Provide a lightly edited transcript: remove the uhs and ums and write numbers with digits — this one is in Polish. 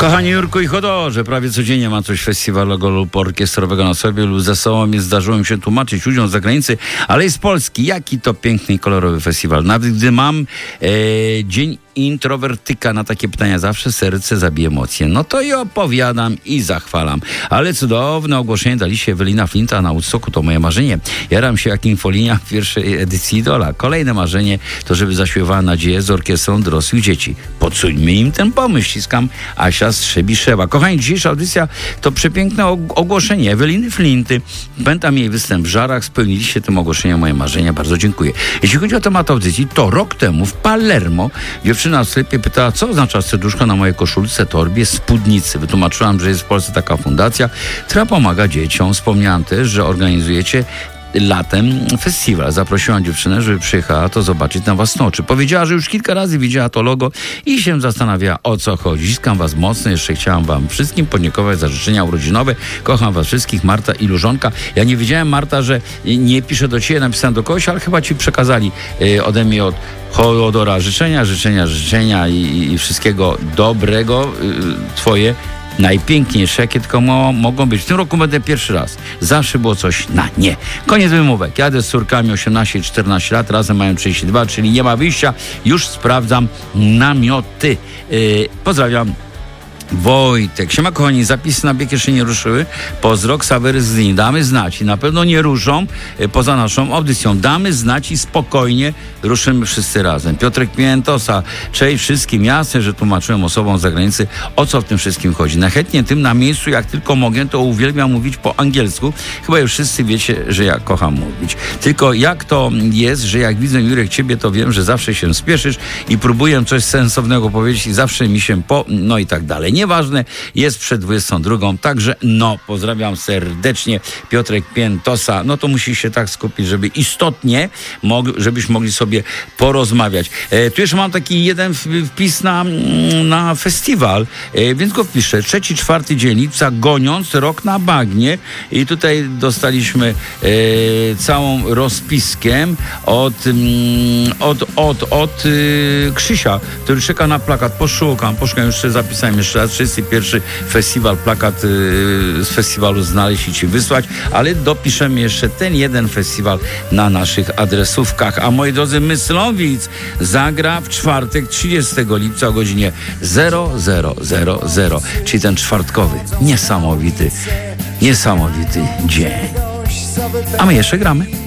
Kochani Jurku i Chodorze, prawie codziennie mam coś festiwalowego lub orkiestrowego na sobie lub ze sobą, więc zdarzyło mi się tłumaczyć ludziom z zagranicy, ale z Polski. Jaki to piękny i kolorowy festiwal. Nawet gdy mam dzień introwertyka, na takie pytania zawsze serce zabije emocje. No to i opowiadam i zachwalam. Ale cudowne ogłoszenie dali się Ewelina Flinta na Woodstocku, to moje marzenie. Jaram się jak infolinia w pierwszej edycji Idola. Kolejne marzenie to, żeby zaśpiewała Nadzieję z orkiestrą dorosłych dzieci. Podsuńmy im ten pomysł. Ściskam, Asia Strzebiszewa. Kochani, dzisiejsza audycja to przepiękne ogłoszenie Eweliny Flinty. Pamiętam jej występ w Żarach. Spełniliście tym ogłoszeniem moje marzenia. Bardzo dziękuję. Jeśli chodzi o temat audycji, to rok temu w Palermo dziewczyna w sklepie pytała, co oznacza serduszko na mojej koszulce, torbie, spódnicy. Wytłumaczyłam, że jest w Polsce taka fundacja, która pomaga dzieciom. Wspomniałam też, że organizujecie latem festiwal. Zaprosiłam dziewczynę, żeby przyjechała to zobaczyć na własne oczy. Powiedziała, że już kilka razy widziała to logo i się zastanawiała, o co chodzi. Ściskam was mocno. Jeszcze chciałam wam wszystkim podziękować za życzenia urodzinowe. Kocham was wszystkich. Marta i Lużonka. Ja nie wiedziałem, Marta, że nie piszę do ciebie, napisałem do kogoś, ale chyba ci przekazali ode mnie od Chodora życzenia i wszystkiego dobrego. Twoje najpiękniejsze, jakie tylko mogą być. W tym roku będę pierwszy raz. Zawsze było coś na nie. Koniec wymówek. Jadę z córkami 18 i 14 lat, razem mają 32, czyli nie ma wyjścia. Już sprawdzam namioty. Pozdrawiam. Wojtek. Siema kochani, zapisy na bieg jeszcze nie ruszyły. Pozdro, Ksawery z Gdyni. Damy znać i na pewno nie ruszą poza naszą audycją. Damy znać i spokojnie ruszymy wszyscy razem. Piotrek Piętosa. Cześć wszystkim. Jasne, że tłumaczyłem osobom z zagranicy, o co w tym wszystkim chodzi. Chętnie tym na miejscu, jak tylko mogę, to uwielbiam mówić po angielsku. Chyba już wszyscy wiecie, że ja kocham mówić. Tylko jak to jest, że jak widzę, Jurek, ciebie, to wiem, że zawsze się spieszysz i próbuję coś sensownego powiedzieć i zawsze mi się no i tak dalej. Nieważne, jest przed 22, także pozdrawiam serdecznie. Piotrek Piętosa, to musi się tak skupić, żeby istotnie, żebyśmy mogli sobie porozmawiać. Tu jeszcze mam taki jeden wpis na festiwal, więc go wpiszę. 3-4 dzień lipca, goniąc rok na bagnie i tutaj dostaliśmy całą rozpiskę od Krzysia, który czeka na plakat. Poszukam, jeszcze zapisałem jeszcze raz 31 festiwal, plakat z festiwalu znaleźć i ci wysłać, ale dopiszemy jeszcze ten jeden festiwal na naszych adresówkach. A moi drodzy, Myslowic zagra w czwartek 30 lipca o godzinie 00:00, czyli ten czwartkowy, niesamowity dzień. A my jeszcze gramy.